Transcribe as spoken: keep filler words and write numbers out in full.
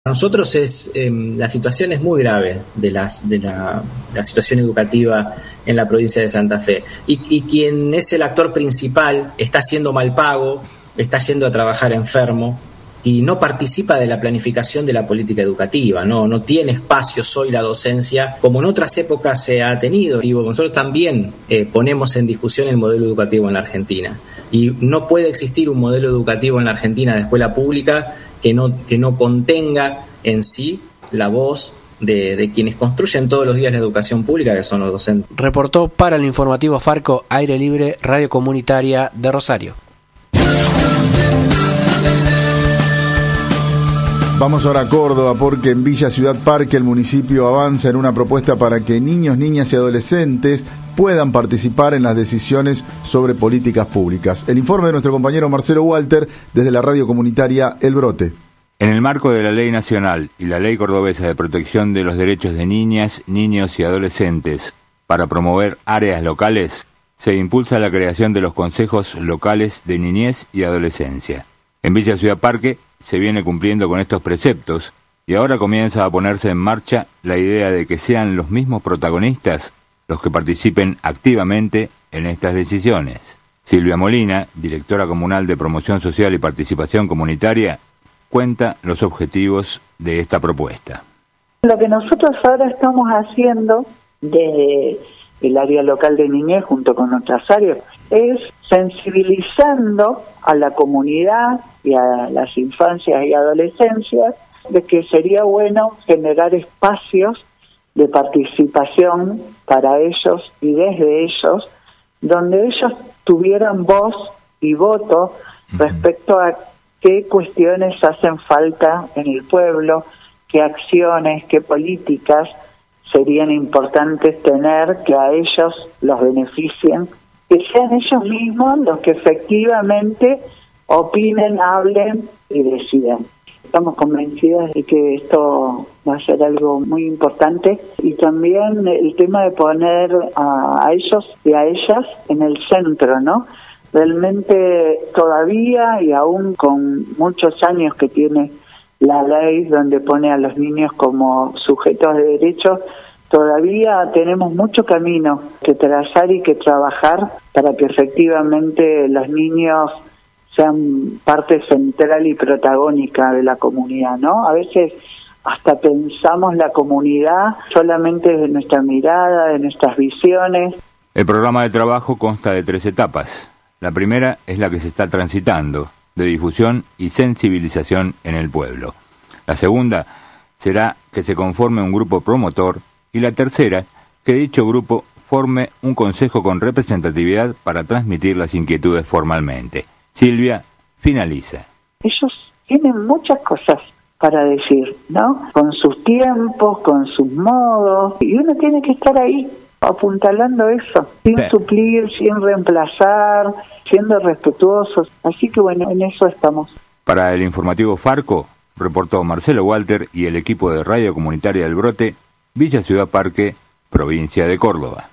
Para nosotros es eh, la situación es muy grave de, las, de la, la situación educativa en la provincia de Santa Fe. Y, y quien es el actor principal está siendo mal pago, está yendo a trabajar enfermo y no participa de la planificación de la política educativa, no, no tiene espacios hoy la docencia como en otras épocas se ha tenido. Nosotros también eh, ponemos en discusión el modelo educativo en la Argentina y no puede existir un modelo educativo en la Argentina de escuela pública que no, que no contenga en sí la voz de, de quienes construyen todos los días la educación pública, que son los docentes. Reportó para el informativo Farco, Aire Libre, Radio Comunitaria de Rosario. Vamos ahora a Córdoba, porque en Villa Ciudad Parque el municipio avanza en una propuesta para que niños, niñas y adolescentes puedan participar en las decisiones sobre políticas públicas. El informe de nuestro compañero Marcelo Walter desde la radio comunitaria El Brote. En el marco de la Ley Nacional y la Ley Cordobesa de Protección de los Derechos de Niñas, Niños y Adolescentes para promover áreas locales, se impulsa la creación de los consejos locales de niñez y adolescencia. En Villa Ciudad Parque se viene cumpliendo con estos preceptos y ahora comienza a ponerse en marcha la idea de que sean los mismos protagonistas los que participen activamente en estas decisiones. Silvia Molina, directora comunal de Promoción Social y Participación Comunitaria, cuenta los objetivos de esta propuesta. Lo que nosotros ahora estamos haciendo desde el área local de niñez junto con otras áreas es sensibilizando a la comunidad y a las infancias y adolescencias de que sería bueno generar espacios de participación para ellos y desde ellos, donde ellos tuvieran voz y voto respecto a qué cuestiones hacen falta en el pueblo, qué acciones, qué políticas serían importantes tener que a ellos los beneficien, que sean ellos mismos los que efectivamente opinen, hablen y decidan. Estamos convencidas de que esto va a ser algo muy importante y también el tema de poner a, a ellos y a ellas en el centro, ¿no? Realmente todavía y aún con muchos años que tiene la ley donde pone a los niños como sujetos de derechos, todavía tenemos mucho camino que trazar y que trabajar para que efectivamente los niños sean parte central y protagónica de la comunidad, ¿no? A veces hasta pensamos la comunidad solamente de nuestra mirada, de nuestras visiones. El programa de trabajo consta de tres etapas. La primera es la que se está transitando, de difusión y sensibilización en el pueblo. La segunda será que se conforme un grupo promotor y la tercera, que dicho grupo forme un consejo con representatividad para transmitir las inquietudes formalmente. Silvia finaliza. Ellos tienen muchas cosas para decir, ¿no? Con sus tiempos, con sus modos, y uno tiene que estar ahí apuntalando eso, sin Pero. suplir, sin reemplazar, siendo respetuosos. Así que bueno, en eso estamos. Para el informativo Farco, reportó Marcelo Walter y el equipo de Radio Comunitaria del Brote, Villa Ciudad Parque, provincia de Córdoba.